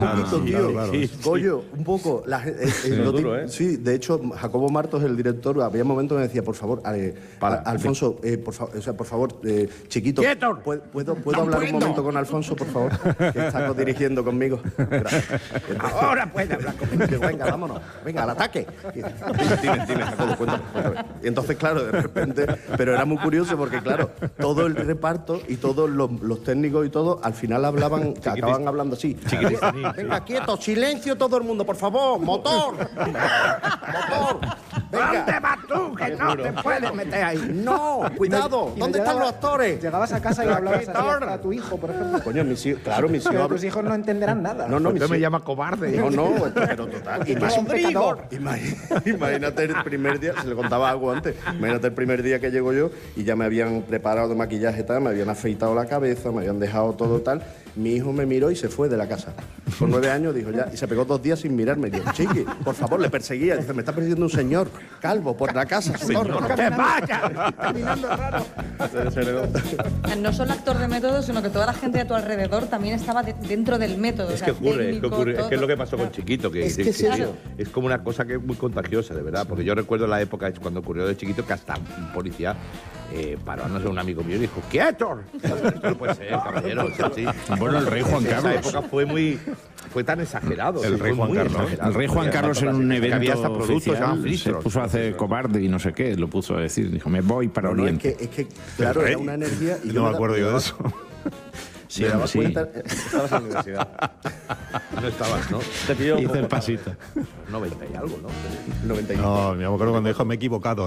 poquito, tío. Claro. Goyo, un poco. Duro, ¿eh? Sí, de hecho, Jacobo Martos, el director, había momentos que me decía, por favor, Alfonso, por favor, chiquito, ¿puedo hablar un momento con Alfonso, por favor? Que está dirigiendo conmigo. Ahora puede hablar conmigo. Venga, vámonos. Venga, al ataque. Dime, Jacobo, cuéntame. Y entonces, claro, de repente, pero era muy curioso porque, claro, todo el reparto y todos los técnicos y todo, al final acababan hablando así. Venga, quieto, silencio todo el mundo, por favor, motor. Motor. Venga. ¿Dónde vas tú? Que no te puedes meter ahí. No, cuidado. ¿Dónde están los actores? Llegabas a casa y hablabas así a tu hijo, por ejemplo. Coño, mis hijos, claro, mis hijos. Pero tus hijos no entenderán nada. No, Usted me llama cobarde. No, pero total. Y más un pecador. Imagínate el primer día, se le contaba algo antes. Imagínate el primer día que llego yo y ya me habían preparado de maquillaje tal, me habían afeitado la cabeza, me habían dejado todo tal. Mi hijo me miró y se fue de la casa. Con 9 años dijo ya, y se pegó 2 días sin mirarme. Y dijo, chiqui, por favor, le perseguía. Dice, me está persiguiendo un señor calvo por la casa. Señor, ¡que vaya! Caminando raro. No solo actor de método, sino que toda la gente a tu alrededor también estaba dentro del método. Es que ocurre. Es que es lo que pasó con Chiquito. Que es como una cosa que es muy contagiosa, de verdad. Porque yo recuerdo la época cuando ocurrió de Chiquito que hasta un policía paró a no ser un amigo mío y dijo, ¡quieto! Esto no puede ser, caballero. Sí. Bueno, el rey Juan Carlos. En esa época fue tan exagerado. El rey Juan Carlos. El rey Juan Carlos en un evento había hasta productos oficial se puso a hacer cobarde y no sé qué, lo puso a decir. Dijo, me voy para Oriente. Es que claro, era una energía... Y no me acuerdo yo de eso. Sí, cuenta, estabas en la universidad. No estabas, ¿no? Te pilló hice el pasito. 90 y algo, ¿no? 90 y No, me acuerdo cuando dijo, me he equivocado.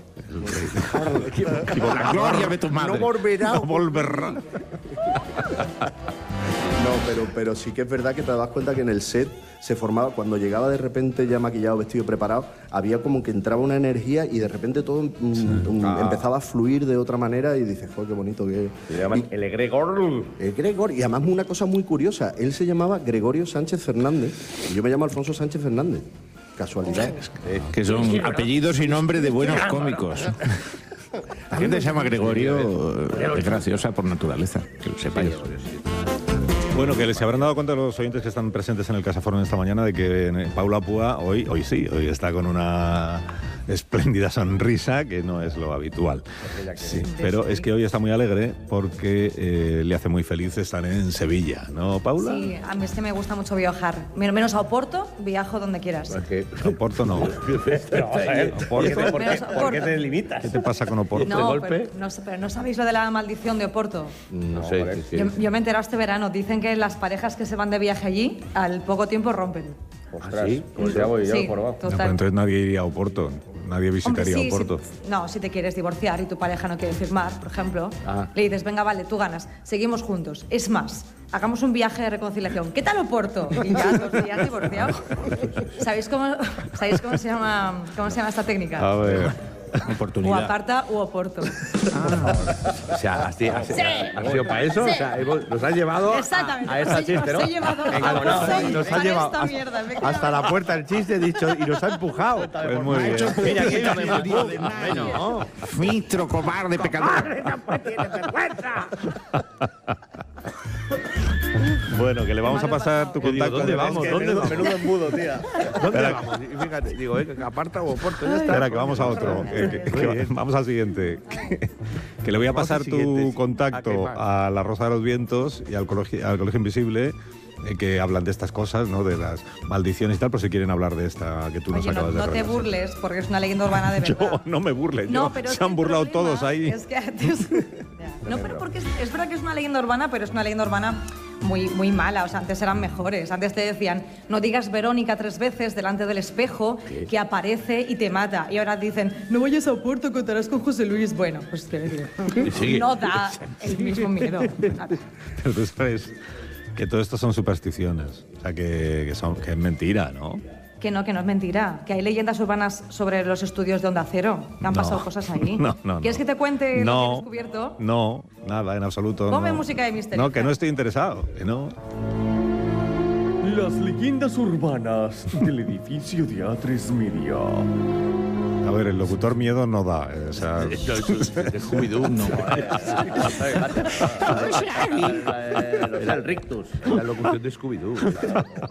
La gloria de tu madre. No volverá. No volverá. No, pero sí que es verdad que te das cuenta que en el set se formaba, cuando llegaba de repente ya maquillado, vestido, preparado, había como que entraba una energía y de repente todo empezaba a fluir de otra manera y dices, joder, qué bonito que es. Se llaman el egregor. Egregor, y además una cosa muy curiosa, él se llamaba Gregorio Sánchez Fernández y yo me llamo Alfonso Sánchez Fernández. Casualidad. Que son apellidos y nombres de buenos cómicos. La gente se llama Gregorio, es graciosa por naturaleza, que lo sepáis. Bueno, que se habrán dado cuenta los oyentes que están presentes en el Casaforum esta mañana de que Paula Púa hoy está con una espléndida sonrisa que no es lo habitual. Sí, pero es que hoy está muy alegre porque le hace muy feliz estar en Sevilla, ¿no, Paula? Sí, a mí es que me gusta mucho viajar. Menos a Oporto, viajo donde quieras. Oporto no. ¿Por qué te limitas? ¿Qué te pasa con Oporto? No, pero no sabéis lo de la maldición de Oporto. No sé. Yo me he enterado este verano. Dicen que las parejas que se van de viaje allí, al poco tiempo rompen. Ostras, como se llama yo por abajo. No, pero entonces nadie iría a Oporto. Nadie visitaría Oporto. Si te quieres divorciar y tu pareja no quiere firmar, por ejemplo, le dices, venga, vale, tú ganas, seguimos juntos. Es más, hagamos un viaje de reconciliación. ¿Qué tal Oporto? Y ya 2 días divorciados. ¿Sabéis cómo se llama esta técnica? A ver. Oportunidad. O aparta u Oporto. O sea, ¿has sido para eso? Sí. O sea, nos has llevado a esta chiste, ¿no? Os he llevado nos has llevado hasta la puerta del chiste, dicho, y nos ha empujado. Pues muy bien. Mira, aquí está el día de mayo. Ministro, cobarde, pecador. Bueno, que le vamos a pasar tu contacto. ¿Dónde vamos? Menudo embudo, tía. ¿Dónde vamos? Y fíjate, digo, aparta o Oporto, ya está. Espera, que vamos a otro. Vamos al siguiente. Que le voy a pasar tu contacto a La Rosa de los Vientos y al Colegio Invisible, que hablan de estas cosas, ¿no? De las maldiciones y tal, por si quieren hablar de esta que tú nos acabas de no te relatar. burles, porque es una leyenda urbana de verdad. Yo no me burles, pero se han burlado todos ahí. Es que no, pero porque es verdad que es una leyenda urbana, pero es una leyenda urbana muy, muy mala. O sea, antes eran mejores. Antes te decían, no digas Verónica 3 veces delante del espejo, que aparece y te mata. Y ahora dicen, no vayas a Oporto, contarás con José Luis. Bueno, pues no da el mismo miedo. Pero tú sabes que todo esto son supersticiones. O sea, que es mentira, ¿no? Que no es mentira. Que hay leyendas urbanas sobre los estudios de Onda Cero. Que han pasado cosas ahí. No. ¿Quieres que te cuente lo que he descubierto? No, nada, en absoluto. Ponme música de misterio. No, que no estoy interesado. Que no. Las leyendas urbanas del edificio de A3 Media. A ver, el locutor miedo no da. O sea, De Scooby-Doo. No. El rictus. La locución de Scooby-Doo.